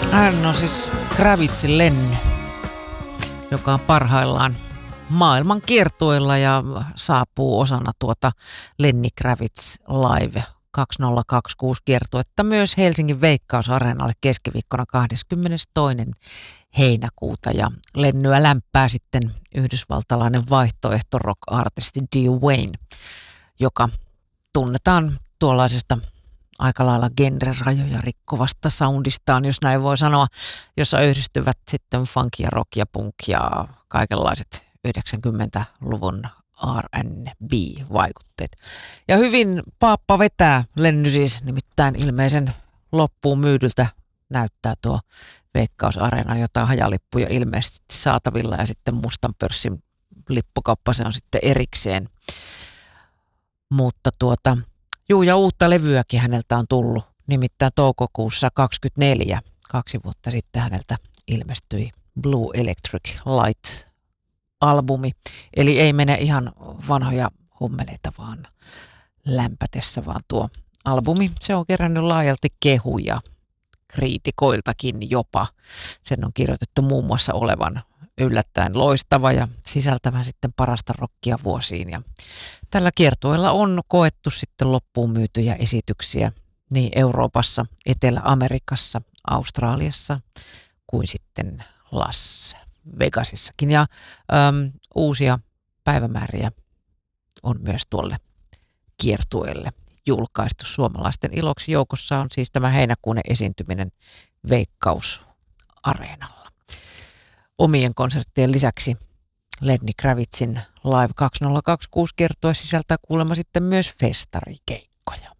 Hän on siis Kravitzin Lenny, joka on parhaillaan maailman kiertueella ja saapuu osana tuota Lenny Kravitz Live 2026 kiertuetta myös Helsingin Veikkausareenalle keskiviikkona 22. heinäkuuta. Ja Lennyä lämpää sitten yhdysvaltalainen vaihtoehto rock-artisti Dwayne, joka tunnetaan tuollaisesta aika lailla genrerajoja rikkovasta soundistaan, jos näin voi sanoa, jossa yhdistyvät sitten funk ja rock ja punk ja kaikenlaiset 90-luvun R&B-vaikutteet. Ja hyvin paappa vetää Lenny siis, nimittäin ilmeisen loppuun myydyltä näyttää tuo Veikkaus-areena, jota hajalippuja ilmeisesti saatavilla ja sitten mustan pörssin lippukauppa, se on sitten erikseen. Mutta ja uutta levyäkin häneltä on tullut, nimittäin toukokuussa 24, 2 vuotta sitten häneltä ilmestyi Blue Electric Light-albumi. Eli ei mene ihan vanhoja hummeleita vaan lämpätessä, vaan tuo albumi, se on kerännyt laajalti kehuja kriitikoiltakin jopa. Sen on kirjoitettu muun muassa olevan yllättäen loistava ja sisältävän sitten parasta rockia vuosiin. Ja tällä kiertueella on koettu sitten loppuun myytyjä esityksiä niin Euroopassa, Etelä-Amerikassa, Australiassa kuin sitten Las Vegasissakin. Ja uusia päivämääriä on myös tuolle kiertueelle julkaistu suomalaisten iloksi. Joukossa on siis tämä heinäkuun esiintyminen Veikkaus-areenalla. Omien konserttien lisäksi Lenny Kravitzin Live 2026 kiertue sisältää kuulemma sitten myös festarikeikkoja.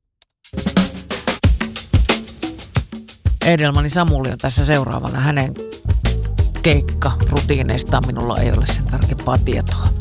Edelmani Samuli on tässä seuraavana. Hänen keikkarutiineistaan minulla ei ole sen tarkempaa tietoa.